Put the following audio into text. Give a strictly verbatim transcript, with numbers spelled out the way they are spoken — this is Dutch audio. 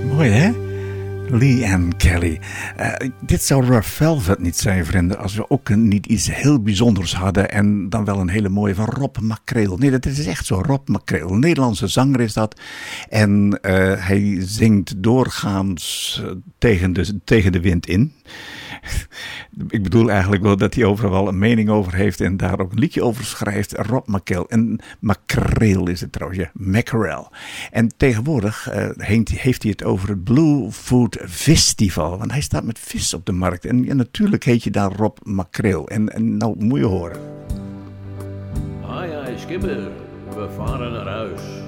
Mooi, hè? Leanne Kelly. Uh, dit zou Rough Velvet niet zijn, vrienden, als we ook niet iets heel bijzonders hadden en dan wel een hele mooie van Rob McCreel. Nee, dat is echt zo, Rob McCreel. Een Nederlandse zanger is dat. En uh, hij zingt doorgaans uh, tegen, de, tegen de wind in. Ik bedoel eigenlijk wel dat hij overal een mening over heeft en daar ook een liedje over schrijft. Rob McCreel. En McCreel is het trouwens, ja, Mackerel. En tegenwoordig uh, heeft hij het over het Blue Food Festival. Want hij staat met vis op de markt. En ja, natuurlijk heet je daar Rob McCreel. En, en nou moet je horen. Ai, ai, skipper. We varen naar huis.